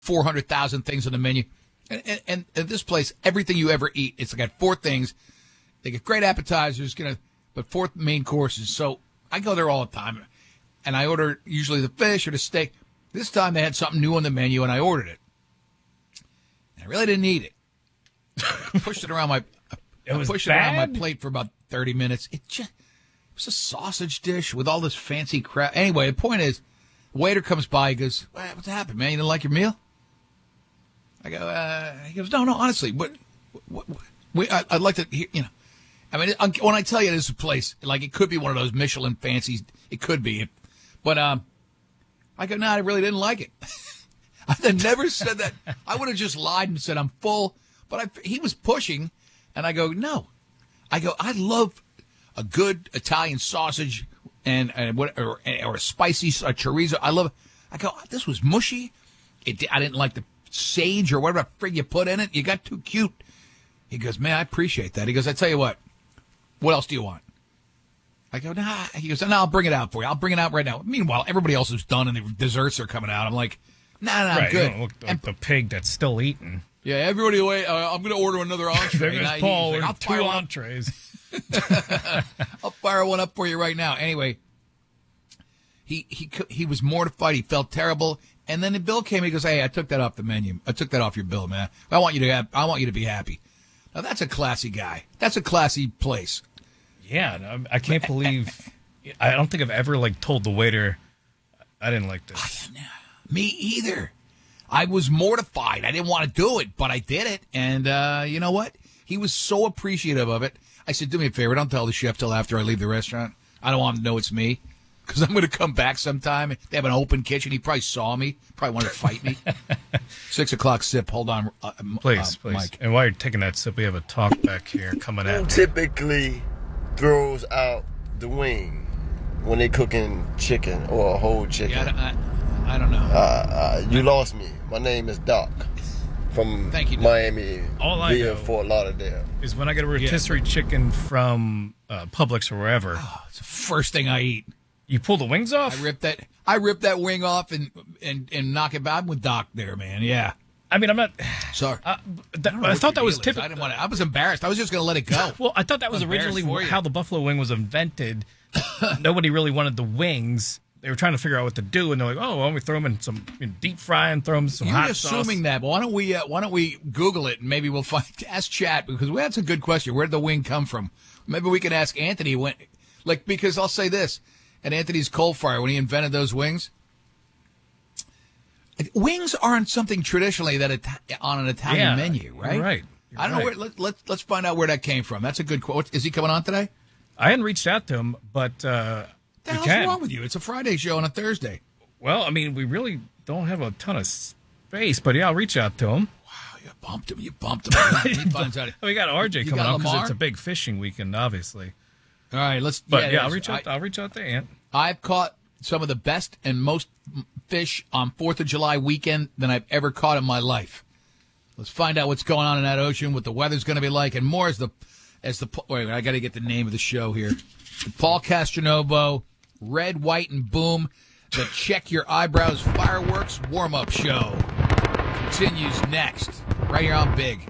400,000 things on the menu. And at this place, everything you ever eat, it's got 4 things. They get great appetizers, but 4 main courses. So I go there all the time, and I order usually the fish or the steak. This time they had something new on the menu, and I ordered it. And I really didn't eat it. I pushed it around my plate for about 30 minutes. It was a sausage dish with all this fancy crap. Anyway, the point is, the waiter comes by. He goes, "What's happened, man? You didn't like your meal?" I go, he goes, no, honestly, I'd like to hear, I mean, when I tell you this is a place, like it could be one of those Michelin fancies, it could be, but I go, no, I really didn't like it. I never said that. I would have just lied and said I'm full, but he was pushing, and I go, no. I go, I love a good Italian sausage or a spicy chorizo. I go, this was mushy. I didn't like the sage or whatever the frig you put in it. You got too cute. He goes, man, I appreciate that. He goes, I tell you what else do you want? I go, nah. He goes, no, I'll bring it out for you. I'll bring it out right now. Meanwhile, everybody else is done and the desserts are coming out. I'm like, nah, right, I'm good. You don't look like the pig that's still eating. Yeah, everybody away. I'm going to order another entree. There goes Paul with 2 entrees. I'll fire one up for you right now. Anyway, he was mortified. He felt terrible. And then the bill came. He goes, "Hey, I took that off the menu. I took that off your bill, man. I want you to be happy." Now that's a classy guy. That's a classy place. Yeah, I can't believe. I don't think I've ever told the waiter I didn't like this. Me either. I was mortified. I didn't want to do it, but I did it. And you know what? He was so appreciative of it. I said, "Do me a favor. Don't tell the chef till after I leave the restaurant. I don't want him to know it's me." Because I'm going to come back sometime. They have an open kitchen. He probably saw me. Probably wanted to fight me. 6 o'clock sip. Hold on. Please. Mike. And while you're taking that sip, we have a talk back here coming at me. Typically throws out the wing when they cooking chicken or a whole chicken. Yeah, I don't know. You lost me. My name is Doc from Miami via Fort Lauderdale. Is when I get a rotisserie chicken from Publix or wherever. Oh, it's the first thing I eat. You pull the wings off? I rip that wing off and knock it back with Doc there, man. Yeah. I mean, I'm not. Sorry. I thought that was typical. I was embarrassed. I was just going to let it go. Well, I thought that was originally how the buffalo wing was invented. Nobody really wanted the wings. They were trying to figure out what to do, and they're like, "Oh, why don't we throw them in some deep fry and throw them in some hot sauce?" You're assuming that. But why don't we Google it and maybe we'll ask chat, because that's a good question. Where did the wing come from? Maybe we can ask Anthony because I'll say this. At Anthony's Coal Fire, when he invented those wings aren't something traditionally that on an Italian menu, right? Right. I don't know where. Let's find out where that came from. That's a good quote. Is he coming on today? I hadn't reached out to him, but the hell's wrong with you? It's a Friday show on a Thursday. Well, I mean, we really don't have a ton of space, but yeah, I'll reach out to him. Wow, you bumped him. He finds out. We got RJ coming on because it's a big fishing weekend, obviously. All right, I'll reach out. I'll reach out to Ant. I've caught some of the best and most fish on 4th of July weekend than I've ever caught in my life. Let's find out what's going on in that ocean, what the weather's going to be like, and more wait, I got to get the name of the show here. The Paul Castronovo, Red, White, and Boom, the Check Your Eyebrows Fireworks warm-up show continues next, right here on Big.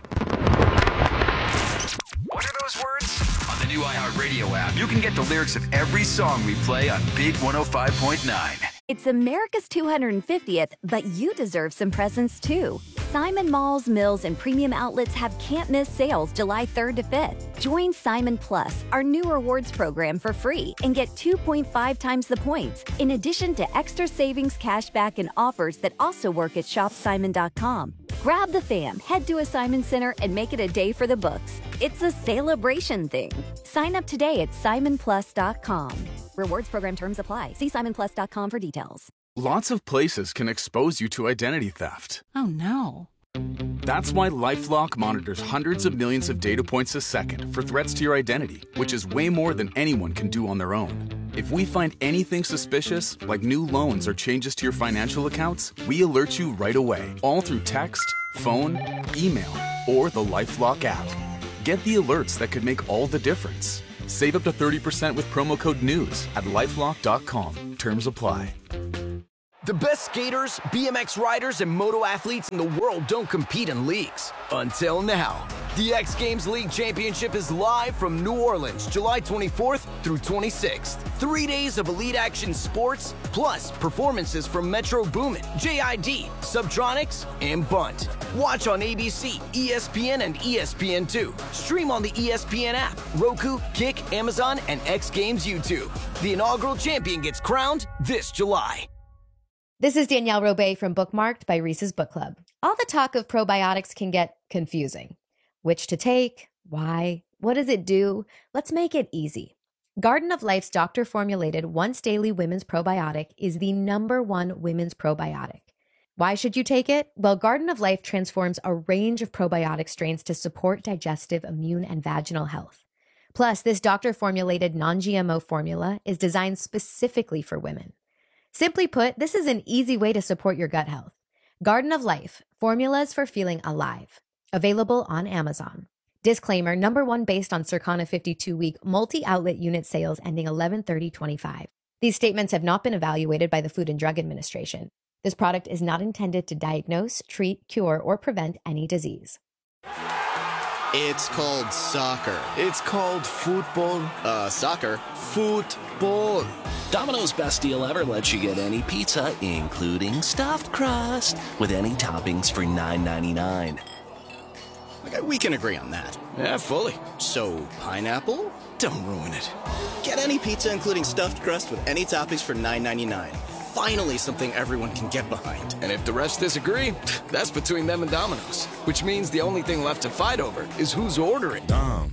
What are those words? On the new iHeartRadio app, you can get the lyrics of every song we play on Big 105.9. It's America's 250th, but you deserve some presents too. Simon Malls, Mills, and Premium Outlets have can't-miss sales July 3rd to 5th. Join Simon Plus, our new rewards program, for free and get 2.5 times the points, in addition to extra savings, cashback, and offers that also work at shopsimon.com. Grab the fam, head to a Simon Center, and make it a day for the books. It's a celebration thing. Sign up today at simonplus.com. Rewards program terms apply. See simonplus.com for details. Lots of places can expose you to identity theft. Oh, no. That's why LifeLock monitors hundreds of millions of data points a second for threats to your identity, which is way more than anyone can do on their own. If we find anything suspicious, like new loans or changes to your financial accounts, we alert you right away, all through text, phone, email, or the LifeLock app. Get the alerts that could make all the difference. Save up to 30% with promo code NEWS at LifeLock.com. Terms apply. The best skaters, BMX riders, and moto athletes in the world don't compete in leagues. Until now. The X Games League Championship is live from New Orleans, July 24th through 26th. 3 days of elite action sports, plus performances from Metro Boomin, JID, Subtronics, and Bunt. Watch on ABC, ESPN, and ESPN2. Stream on the ESPN app, Roku, Kick, Amazon, and X Games YouTube. The inaugural champion gets crowned this July. This is Danielle Robay from Bookmarked by Reese's Book Club. All the talk of probiotics can get confusing. Which to take? Why? What does it do? Let's make it easy. Garden of Life's doctor-formulated once-daily women's probiotic is the #1 women's probiotic. Why should you take it? Well, Garden of Life transforms a range of probiotic strains to support digestive, immune, and vaginal health. Plus, this doctor-formulated non-GMO formula is designed specifically for women. Simply put, this is an easy way to support your gut health. Garden of Life, formulas for feeling alive. Available on Amazon. Disclaimer, #1 based on Circana 52-week multi-outlet unit sales ending 11/30/25. These statements have not been evaluated by the Food and Drug Administration. This product is not intended to diagnose, treat, cure, or prevent any disease. It's called soccer. It's called football. Soccer. Football. Domino's best deal ever lets you get any pizza, including stuffed crust, with any toppings for $9.99. Okay, we can agree on that. Yeah, fully. So, pineapple? Don't ruin it. Get any pizza, including stuffed crust, with any toppings for $9.99. Finally, something everyone can get behind. And if the rest disagree, that's between them and Domino's. Which means the only thing left to fight over is who's ordering.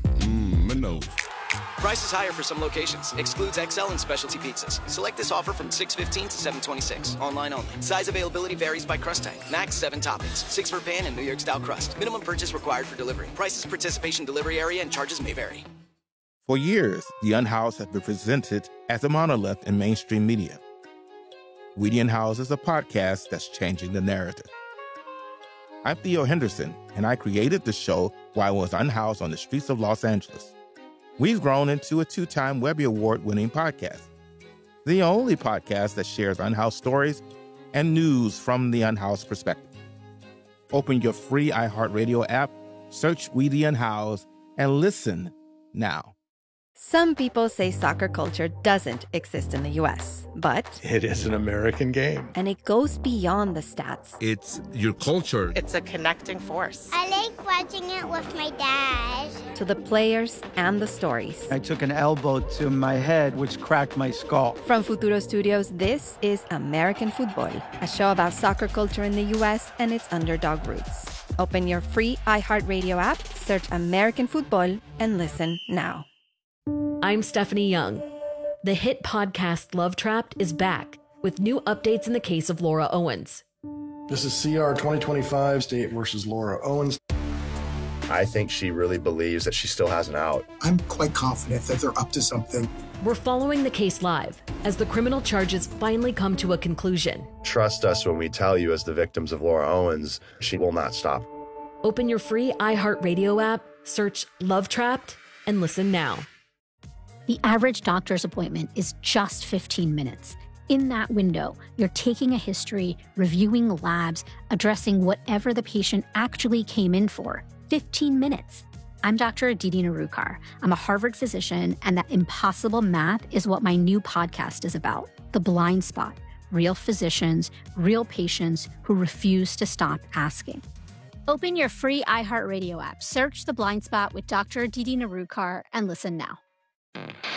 No. Price is higher for some locations. Excludes XL and specialty pizzas. Select this offer from 6/15 to 7/26. Online only. Size availability varies by crust type. Max 7 toppings. 6 for pan and New York style crust. Minimum purchase required for delivery. Prices, participation, delivery area, and charges may vary. For years, The Unhoused has been presented as a monolith in mainstream media. We the Unhoused is a podcast that's changing the narrative. I'm Theo Henderson, and I created the show while I was unhoused on the streets of Los Angeles. We've grown into a 2-time Webby Award-winning podcast. The only podcast that shares unhoused stories and news from the unhoused perspective. Open your free iHeartRadio app, search We the Unhoused, and listen now. Some people say soccer culture doesn't exist in the U.S., but it is an American game. And it goes beyond the stats. It's your culture. It's a connecting force. I like watching it with my dad. To the players and the stories. I took an elbow to my head, which cracked my skull. From Futuro Studios, this is American Football, a show about soccer culture in the U.S. and its underdog roots. Open your free iHeartRadio app, search American Football, and listen now. I'm Stephanie Young. The hit podcast Love Trapped is back with new updates in the case of Laura Owens. This is CR 2025, State versus Laura Owens. I think she really believes that she still has an out. I'm quite confident that they're up to something. We're following the case live as the criminal charges finally come to a conclusion. Trust us when we tell you, as the victims of Laura Owens, she will not stop. Open your free iHeartRadio app, search Love Trapped, and listen now. The average doctor's appointment is just 15 minutes. In that window, you're taking a history, reviewing labs, addressing whatever the patient actually came in for. 15 minutes. I'm Dr. Aditi Narukar. I'm a Harvard physician, and that impossible math is what my new podcast is about. The Blind Spot. Real physicians, real patients who refuse to stop asking. Open your free iHeartRadio app, search The Blind Spot with Dr. Aditi Narukar, and listen now.